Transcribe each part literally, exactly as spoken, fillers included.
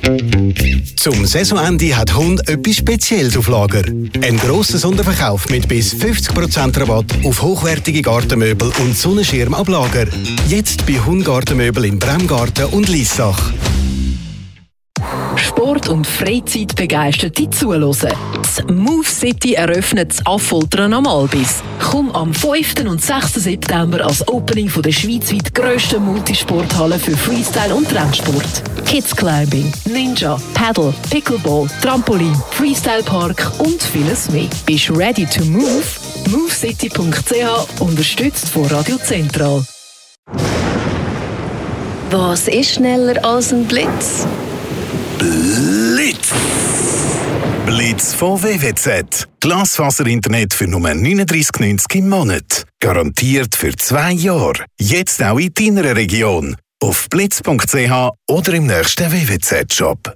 Zum Saisonende hat Hund etwas Spezielles auf Lager. Ein grosser Sonderverkauf mit bis fünfzig Prozent Rabatt auf hochwertige Gartenmöbel und Sonnenschirm ab Lager. Jetzt bei Hund Gartenmöbel im Bremgarten und Liessach. Sport und Freizeit begeisterte zuhören. Das Move City eröffnet das Affoltern am Albis. Komm am fünften und sechsten September als Opening von der schweizweit grössten Multisporthalle für Freestyle und Rennsport. Kids Climbing, Ninja, Paddle, Pickleball, Trampolin, Freestyle Park und vieles mehr. Bist ready to move? movecity punkt c h, unterstützt von Radio Zentral. Was ist schneller als ein Blitz? Blitz! Blitz von W W Z. Glasfaser-Internet für nur neununddreißig neunzig im Monat. Garantiert für zwei Jahre. Jetzt auch in deiner Region. Auf blitz punkt c h oder im nächsten W W Z-Shop.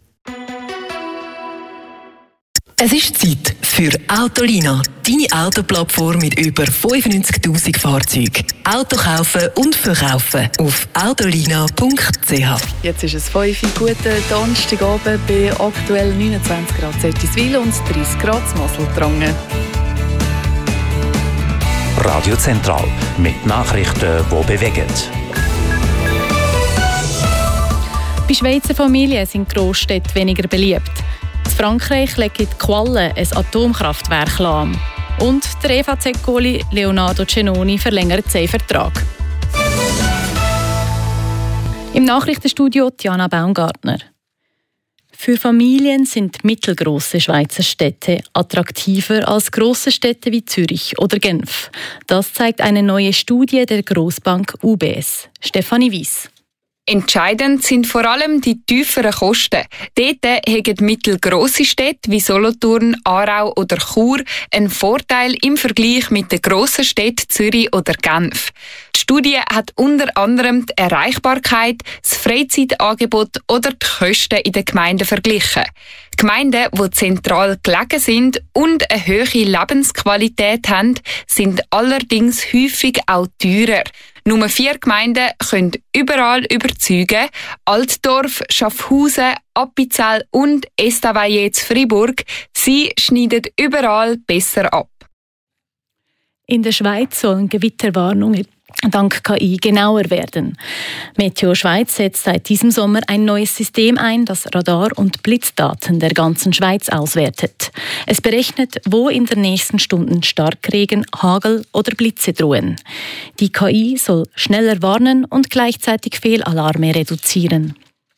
Es ist Zeit für Autolina, deine Autoplattform mit über fünfundneunzigtausend Fahrzeugen. Auto kaufen und verkaufen auf autolina punkt c h. Jetzt ist es fünf Uhr, guten Donnerstagabend bei aktuell neunundzwanzig Grad Zertiswil und dreißig Grad Masseltrangen. Radio Zentral mit Nachrichten, die bewegen. Bei Schweizer Familien sind Großstädte weniger beliebt. In Frankreich legt die Qualle ein Atomkraftwerk lahm. Und der E V Z-Goalie Leonardo Cenoni verlängert seinen Vertrag. Im Nachrichtenstudio Diana Baumgartner. Für Familien sind mittelgroße Schweizer Städte attraktiver als grosse Städte wie Zürich oder Genf. Das zeigt eine neue Studie der Grossbank U B S. Stefanie Weiss. Entscheidend sind vor allem die tieferen Kosten. Dort haben mittelgrosse Städte wie Solothurn, Aarau oder Chur einen Vorteil im Vergleich mit den grossen Städten Zürich oder Genf. Die Studie hat unter anderem die Erreichbarkeit, das Freizeitangebot oder die Kosten in den Gemeinden verglichen. Gemeinden, die zentral gelegen sind und eine hohe Lebensqualität haben, sind allerdings häufig auch teurer. Nur vier Gemeinden können überall überzeugen. Altdorf, Schaffhausen, Appenzell und Estavayer zu Fribourg. Sie schneiden überall besser ab. In der Schweiz sollen Gewitterwarnungen dank K I genauer werden. Meteo Schweiz setzt seit diesem Sommer ein neues System ein, das Radar- und Blitzdaten der ganzen Schweiz auswertet. Es berechnet, wo in den nächsten Stunden Starkregen, Hagel oder Blitze drohen. Die K I soll schneller warnen und gleichzeitig Fehlalarme reduzieren.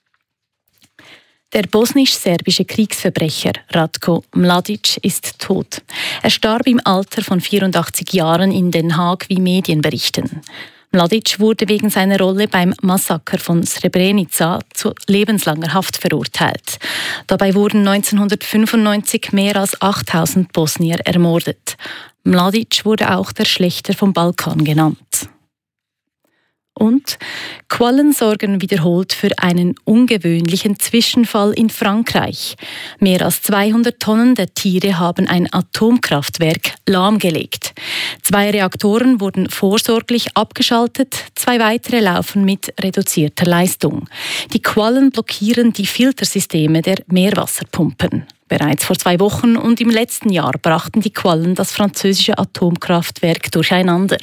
Der bosnisch-serbische Kriegsverbrecher Ratko Mladic ist tot. Er starb im Alter von vierundachtzig Jahren in Den Haag, wie Medien berichten. Mladic wurde wegen seiner Rolle beim Massaker von Srebrenica zu lebenslanger Haft verurteilt. Dabei wurden neunzehnhundertfünfundneunzig mehr als achttausend Bosnier ermordet. Mladic wurde auch der Schlächter vom Balkan genannt. Und Quallen sorgen wiederholt für einen ungewöhnlichen Zwischenfall in Frankreich. Mehr als zweihundert Tonnen der Tiere haben ein Atomkraftwerk lahmgelegt. Zwei Reaktoren wurden vorsorglich abgeschaltet, zwei weitere laufen mit reduzierter Leistung. Die Quallen blockieren die Filtersysteme der Meerwasserpumpen. Bereits vor zwei Wochen und im letzten Jahr brachten die Quallen das französische Atomkraftwerk durcheinander.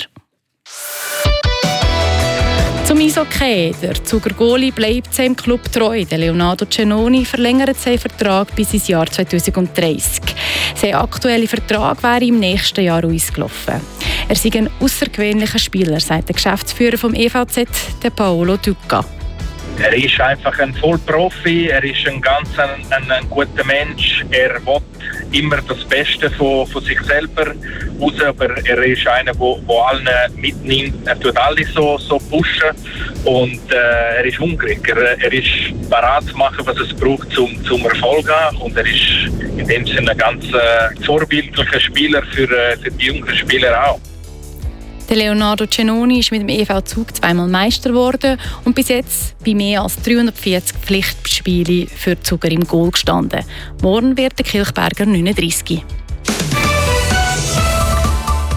Zum Eishockey. Der Zuger Goalie bleibt seinem Club treu. Der Leonardo Cenoni verlängert seinen Vertrag bis ins Jahr zweitausenddreißig. Sein aktueller Vertrag wäre im nächsten Jahr ausgelaufen. Er sei ein außergewöhnlicher Spieler, sagt der Geschäftsführer vom E V Z, der Paolo Ducca. Er ist einfach ein Vollprofi, er ist ein ganz ein, ein, ein guter Mensch, er will immer das Beste von, von sich selber raus, aber er ist einer, der allen mitnimmt, er tut alle so, so pushen und äh, er ist hungrig, er, er ist bereit zu machen, was es braucht, zum, zum Erfolg zu und er ist in dem Sinne ein ganz äh, vorbildlicher Spieler für, äh, für die jüngeren Spieler auch. Der Leonardo Cenoni ist mit dem E V Zug zweimal Meister geworden und bis jetzt bei mehr als dreihundertvierzig Pflichtspielen für die Zuger im Goal gestanden. Morgen wird der Kilchberger neununddreißig.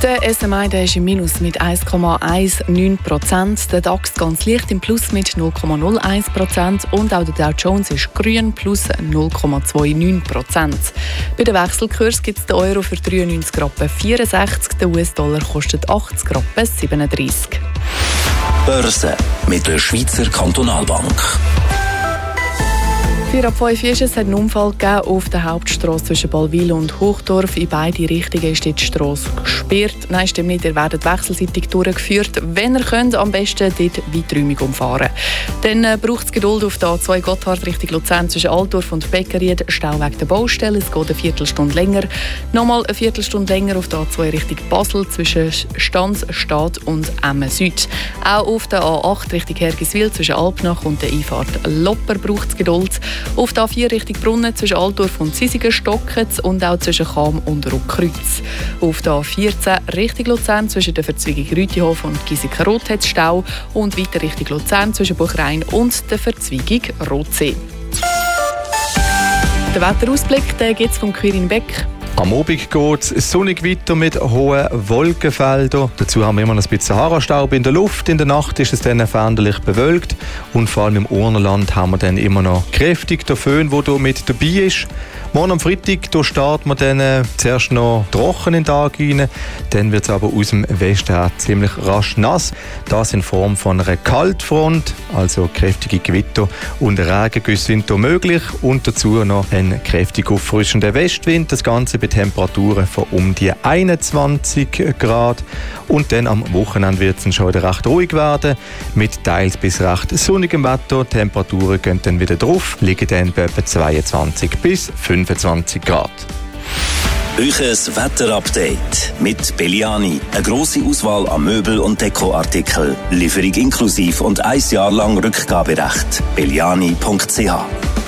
Der S M I der ist im Minus mit eins Komma neunzehn Prozent, der DAX ganz leicht im Plus mit null Komma null eins Prozent und auch der Dow Jones ist grün plus null Komma neunundzwanzig Prozent. Bei den Wechselkurs gibt es den Euro für dreiundneunzig Rappen vierundsechzig, der U S-Dollar kostet achtzig Rappen siebenunddreißig. Börse mit der Schweizer Kantonalbank. vier ab fünf ist es, hat einen Unfall gegeben auf der Hauptstrasse zwischen Ballwil und Hochdorf. In beide Richtungen ist die Strasse gesperrt. Nein, stimmt nicht, ihr werdet wechselseitig durchgeführt. Wenn ihr könnt, am besten dort weiträumig umfahren. Dann äh, braucht es Geduld auf der A zwei Gotthard Richtung Luzern zwischen Altdorf und Beckeried. Stau wegen der Baustelle, es geht eine Viertelstunde länger. Nochmal eine Viertelstunde länger auf der A zwei Richtung Basel zwischen Stanz, Stadt und Emmen Süd. Auch auf der A acht Richtung Hergiswil zwischen Alpnach und der Einfahrt Lopper braucht es Geduld. Auf der A vier Richtung Brunnen zwischen Altdorf und Sisigen stocken und auch zwischen Cham und Ruckkreuz. Auf der A vierzehn Richtung Luzern zwischen der Verzweigung Rütihof und Giesiken-Rot hat es Stau und weiter Richtung Luzern zwischen Buchrein und der Verzweigung Rotsee. Der Wetterausblick gibt es von Quirin Beck. Am Abend geht es sonnig weiter mit hohen Wolkenfeldern. Dazu haben wir immer noch ein bisschen Sahara-Staub in der Luft. In der Nacht ist es dann veränderlich bewölkt. Und vor allem im Urnerland haben wir dann immer noch kräftig den Föhn, der hier mit dabei ist. Morgen am Freitag da starten wir dann äh, zuerst noch trocken in den Tag rein. Dann wird es aber aus dem Westen her ziemlich rasch nass. Das in Form von einer Kaltfront, also kräftige Gewitter und Regengüsse sind hier möglich. Und dazu noch ein kräftig auffrischender Westwind. Das Ganze bei Temperaturen von um die einundzwanzig Grad. Und dann am Wochenende wird es dann schon wieder recht ruhig werden. Mit teils bis recht sonnigem Wetter. Die Temperaturen gehen dann wieder drauf, liegen dann bei etwa zweiundzwanzig bis fünfundzwanzig Grad. Euches Wetterupdate mit Belliani. Eine grosse Auswahl an Möbel- und Dekoartikeln. Lieferung inklusiv und ein Jahr lang Rückgaberecht. belliani punkt c h.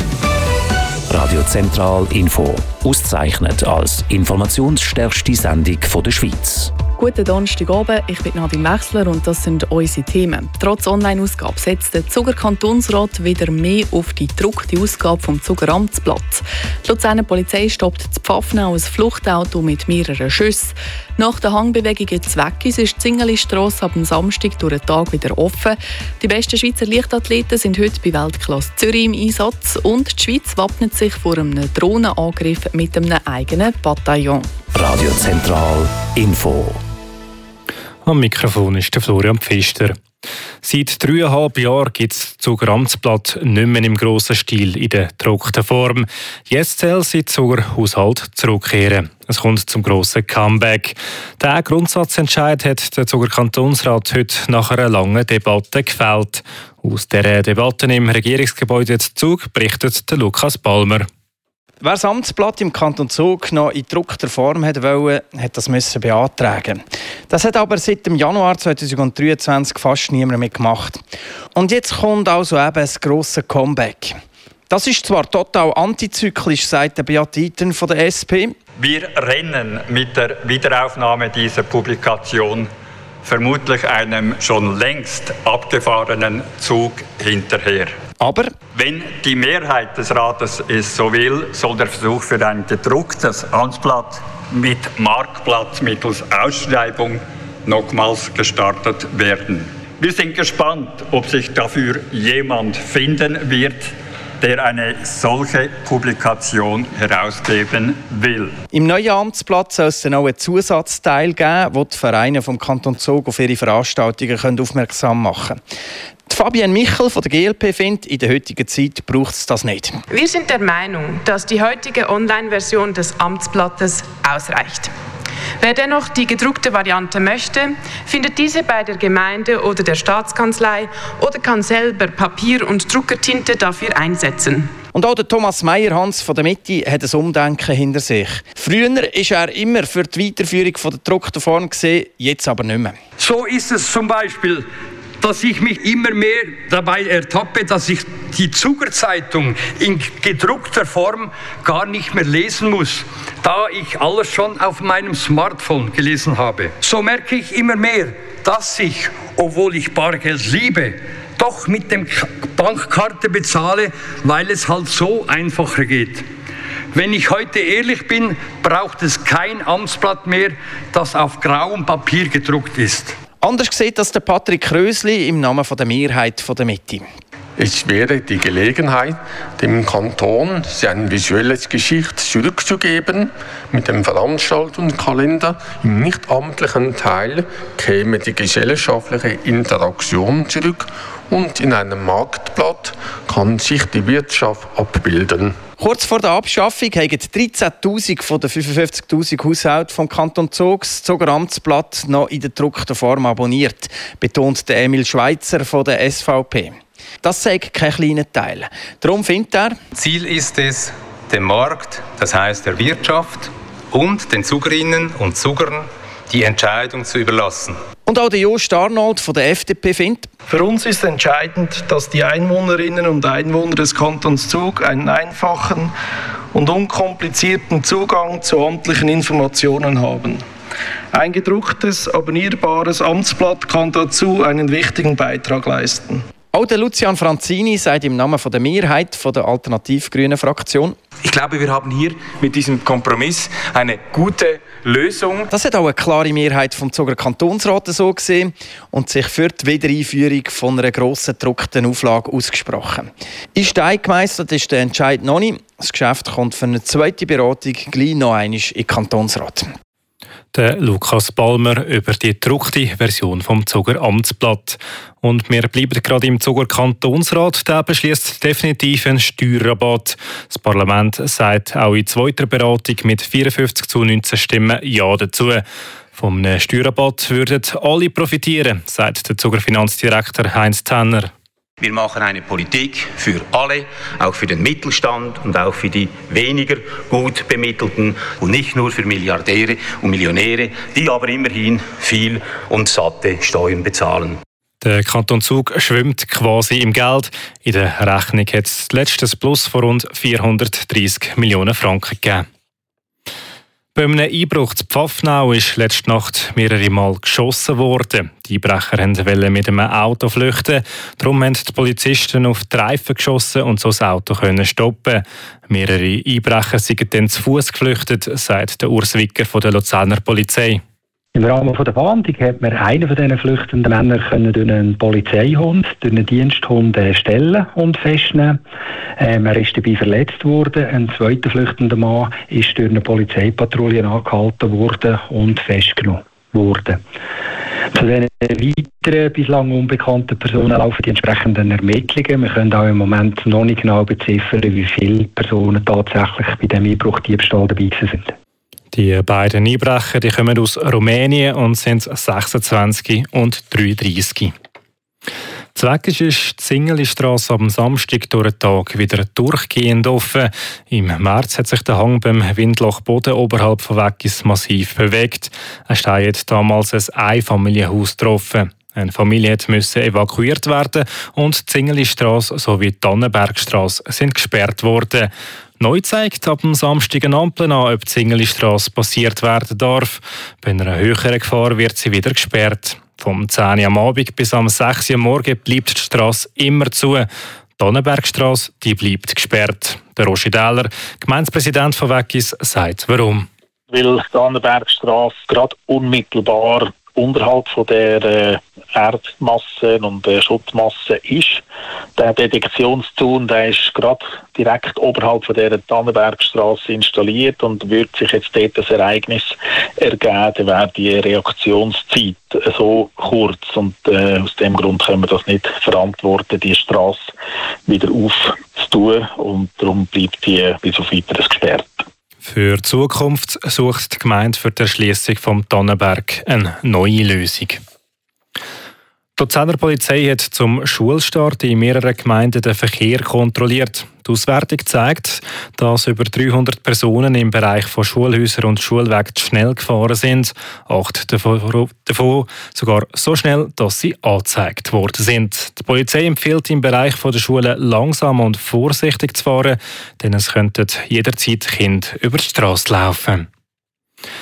Radio Zentral Info. Ausgezeichnet als informationsstärkste Sendung der Schweiz. Guten Donnerstagabend, ich bin Nadine Wechsler und das sind unsere Themen. Trotz Online-Ausgabe setzt der Zuger Kantonsrat wieder mehr auf die gedruckte Ausgabe vom Zuger Amtsblatt. Die Luzerner Polizei stoppt in Pfaffenau ein Fluchtauto mit mehreren Schüssen. Nach der Hangbewegung in Zweckis ist die Zingerlistrasse ab dem Samstag durch den Tag wieder offen. Die besten Schweizer Leichtathleten sind heute bei Weltklasse Zürich im Einsatz und die Schweiz wappnet sich vor einem Drohnenangriff mit einem eigenen Bataillon. Radio Zentral Info. Am Mikrofon ist der Florian Pfister. Seit dreieinhalb Jahren gibt es das Zuger Amtsblatt nicht mehr im grossen Stil in der gedruckten Form. Jetzt soll sie Zuger Haushalt zurückkehren. Es kommt zum grossen Comeback. Der Grundsatzentscheid hat der Zuger Kantonsrat heute nach einer langen Debatte gefällt. Aus dieser Debatte im Regierungsgebäude Zug berichtet der Lukas Palmer. Wer das Amtsblatt im Kanton Zug noch in gedruckter Form hat wollen, hat das müssen beantragen. Das hat aber seit dem Januar zweitausenddreiundzwanzig fast niemand mehr gemacht. Und jetzt kommt also eben das grosse Comeback. Das ist zwar total antizyklisch, sagt der Beat Iten von der S P. Wir rennen mit der Wiederaufnahme dieser Publikation vermutlich einem schon längst abgefahrenen Zug hinterher. Aber wenn die Mehrheit des Rates es so will, soll der Versuch für ein gedrucktes Amtsblatt mit Marktplatz mittels Ausschreibung nochmals gestartet werden. Wir sind gespannt, ob sich dafür jemand finden wird, der eine solche Publikation herausgeben will. Im neuen Amtsblatt soll es dann auch einen Zusatzteil geben, wo die Vereine vom Kanton Zug auf ihre Veranstaltungen aufmerksam machen können. Fabienne Michel von der G L P findet, in der heutigen Zeit braucht es das nicht. Wir sind der Meinung, dass die heutige Online-Version des Amtsblattes ausreicht. Wer dennoch die gedruckte Variante möchte, findet diese bei der Gemeinde oder der Staatskanzlei oder kann selber Papier und Druckertinte dafür einsetzen. Und auch der Thomas Meyerhans von der Mitte hat ein Umdenken hinter sich. Früher war er immer für die Weiterführung von der gedruckten Form gesehen, jetzt aber nicht mehr. So ist es zum Beispiel, dass ich mich immer mehr dabei ertappe, dass ich die Zugerzeitung in gedruckter Form gar nicht mehr lesen muss, da ich alles schon auf meinem Smartphone gelesen habe. So merke ich immer mehr, dass ich, obwohl ich Bargeld liebe, doch mit der Bankkarte bezahle, weil es halt so einfacher geht. Wenn ich heute ehrlich bin, braucht es kein Amtsblatt mehr, das auf grauem Papier gedruckt ist. Anders sieht das der Patrick Rösli im Namen der Mehrheit der Mitte. Es wäre die Gelegenheit, dem Kanton sein visuelles Geschicht zurückzugeben. Mit dem Veranstaltungskalender im nichtamtlichen Teil käme die gesellschaftliche Interaktion zurück und in einem Marktblatt kann sich die Wirtschaft abbilden. Kurz vor der Abschaffung haben dreizehntausend von den fünfundfünfzigtausend Haushalten vom Kanton Zug das Zuger Amtsblatt noch in der gedruckten Form abonniert, betont der Emil Schweitzer von der S V P. Das sei kein kleiner Teil. Darum findet er, Ziel ist es, dem Markt, das heisst der Wirtschaft und den Zugerinnen und Zugern die Entscheidung zu überlassen. Und auch der Jost Arnold von der F D P findet, für uns ist entscheidend, dass die Einwohnerinnen und Einwohner des Kantons Zug einen einfachen und unkomplizierten Zugang zu amtlichen Informationen haben. Ein gedrucktes, abonnierbares Amtsblatt kann dazu einen wichtigen Beitrag leisten. Auch der Lucian Franzini sagt im Namen der Mehrheit der alternativ-grünen Fraktion, ich glaube, wir haben hier mit diesem Kompromiss eine gute Lösung. Das hat auch eine klare Mehrheit vom Zuger Kantonsrat so gesehen und sich für die Wiedereinführung von einer grossen gedruckten Auflage ausgesprochen. In Stein gemeistert ist der Entscheid noch nicht. Das Geschäft kommt für eine zweite Beratung gleich noch einmal in den Kantonsrat. Der Lukas Balmer über die gedruckte Version vom Zuger Amtsblatt. Und wir bleiben gerade im Zuger Kantonsrat. Der beschließt definitiv einen Steuerrabatt. Das Parlament sagt auch in zweiter Beratung mit vierundfünfzig zu neunzehn Stimmen Ja dazu. Vom Steuerrabatt würden alle profitieren, sagt der Zuger Finanzdirektor Heinz Tanner. Wir machen eine Politik für alle, auch für den Mittelstand und auch für die weniger gut Bemittelten und nicht nur für Milliardäre und Millionäre, die aber immerhin viel und satte Steuern bezahlen. Der Kanton Zug schwimmt quasi im Geld. In der Rechnung hat es letztes Plus von rund vierhundertdreissig Millionen Franken gegeben. Bei einem Einbruch zu Pfaffenau ist letzte Nacht mehrere Mal geschossen worden. Die Einbrecher wollten mit einem Auto flüchten. Darum haben die Polizisten auf die Reifen geschossen und so das Auto können stoppen. Mehrere Einbrecher sind dann zu Fuß geflüchtet, sagt der Urs Wicker von der Luzerner Polizei. Im Rahmen der Fahndung hat man einen von diesen flüchtenden Männern können durch einen Polizeihund, durch einen Diensthund stellen und festnehmen. Ähm, er ist dabei verletzt worden. Ein zweiter flüchtender Mann ist durch eine Polizeipatrouille angehalten worden und festgenommen worden. Zu den weiteren bislang unbekannten Personen laufen die entsprechenden Ermittlungen. Wir können auch im Moment noch nicht genau beziffern, wie viele Personen tatsächlich bei dem Einbruchdiebstahl dabei sind. Die beiden Einbrecher die kommen aus Rumänien und sind sechsundzwanzig und dreiunddreissig. Zweck ist, die Zingelistrasse am Samstag durch den Tag wieder durchgehend offen. Im März hat sich der Hang beim Windlochboden oberhalb von Weggis massiv bewegt. Ein Stein hat damals ein Einfamilienhaus getroffen. Eine Familie musste evakuiert werden und die Zingelistrasse sowie die Tannenbergstrasse sind gesperrt worden. Neu zeigt ab dem Samstag eine Ampel an, ob die Zingelistrasse passiert werden darf. Bei einer höheren Gefahr wird sie wieder gesperrt. Vom zehn Uhr am Abend bis am sechs Uhr am Morgen bleibt die Strasse immer zu. Die Tannenbergstrasse die bleibt gesperrt. Der Roger Dähler, Gemeindepräsident von Weggis, sagt warum. Weil die Tannenbergstrasse gerade unmittelbar unterhalb von der äh, Erdmasse und äh, Schuttmasse ist. Der Detektionszaun, der ist gerade direkt oberhalb von der Tannenbergstrasse installiert und würde sich jetzt dort das Ereignis ergeben, dann wäre die Reaktionszeit so kurz und äh, aus dem Grund können wir das nicht verantworten, die Strasse wieder aufzutun und darum bleibt die bis auf Weiteres gesperrt. Für die Zukunft sucht die Gemeinde für die Erschliessung vom Tannenberg eine neue Lösung. Die Luzerner Polizei hat zum Schulstart in mehreren Gemeinden den Verkehr kontrolliert. Die Auswertung zeigt, dass über dreihundert Personen im Bereich von Schulhäusern und Schulwegen zu schnell gefahren sind. Acht davon, davon sogar so schnell, dass sie angezeigt worden sind. Die Polizei empfiehlt im Bereich der Schulen langsam und vorsichtig zu fahren, denn es könnten jederzeit Kinder über die Straße laufen.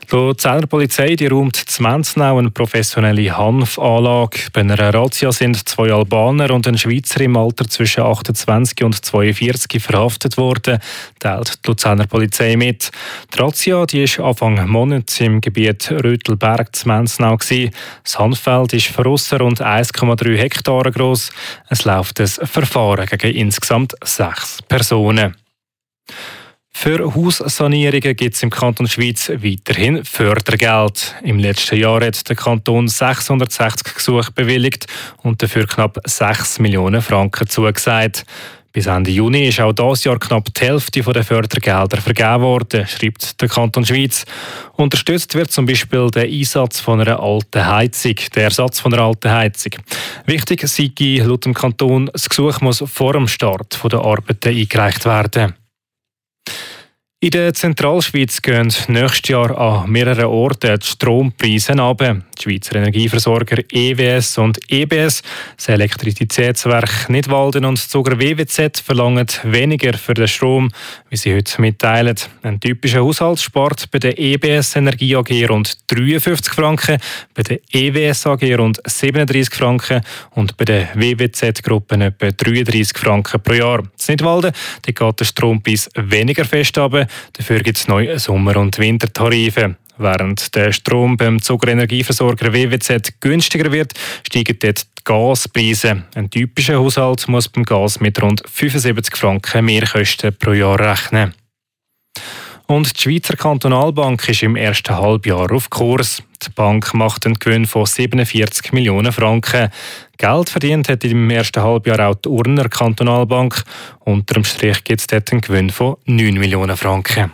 Die Luzerner Polizei die räumt zu Menznau eine professionelle Hanfanlage. Bei einer Razzia sind zwei Albaner und ein Schweizer im Alter zwischen achtundzwanzig und zweiundvierzig verhaftet worden, teilt die Luzerner Polizei mit. Die Razzia die ist Anfang Monat im Gebiet Rötelberg zu Menznau gewesen. Das Hanffeld ist verrosser rund eins Komma drei Hektare groß. Es läuft ein Verfahren gegen insgesamt sechs Personen. Für Haussanierungen gibt es im Kanton Schweiz weiterhin Fördergeld. Im letzten Jahr hat der Kanton sechshundertsechzig Gesuche bewilligt und dafür knapp sechs Millionen Franken zugesagt. Bis Ende Juni ist auch dieses Jahr knapp die Hälfte der Fördergelder vergeben worden, schreibt der Kanton Schweiz. Unterstützt wird zum Beispiel der Einsatz von einer alten Heizung, der Ersatz von einer alten Heizung. Wichtig sei laut dem Kanton, das Gesuch muss vor dem Start der Arbeiten eingereicht werden. In der Zentralschweiz gehen nächstes Jahr an mehreren Orten die Strompreise runter. Die Schweizer Energieversorger E W S und E B S, das Elektrizitätswerk Nidwalden und Zuger W W Z verlangen weniger für den Strom, wie sie heute mitteilen. Ein typischer Haushalt spart bei der E B S Energie A G rund dreiundfünfzig Franken, bei der E W S A G rund siebenunddreißig Franken und bei der W W Z-Gruppe etwa dreiunddreißig Franken pro Jahr. In Nidwalden geht der Strompreis weniger fest runter. Dafür gibt es neue Sommer- und Wintertarife. Während der Strom beim Zugerenergieversorger W W Z günstiger wird, steigen dort die Gaspreise. Ein typischer Haushalt muss beim Gas mit rund fünfundsiebzig Franken Mehrkosten pro Jahr rechnen. Und die Schweizer Kantonalbank ist im ersten Halbjahr auf Kurs. Die Bank macht einen Gewinn von siebenundvierzig Millionen Franken. Geld verdient hat im ersten Halbjahr auch die Urner Kantonalbank. Unter dem Strich gibt es dort einen Gewinn von neun Millionen Franken.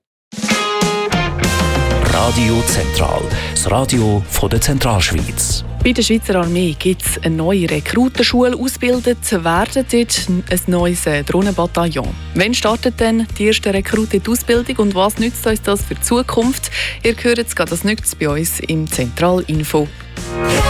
Radio Zentral, das Radio von der Zentralschweiz. Bei der Schweizer Armee gibt es eine neue Rekrutenschule. Ausgebildet werden dort ein neues Drohnenbataillon. Wann startet denn die erste Rekrute die Ausbildung und was nützt uns das für die Zukunft? Ihr hört es gerade, das nützt bei uns im Zentralinfo.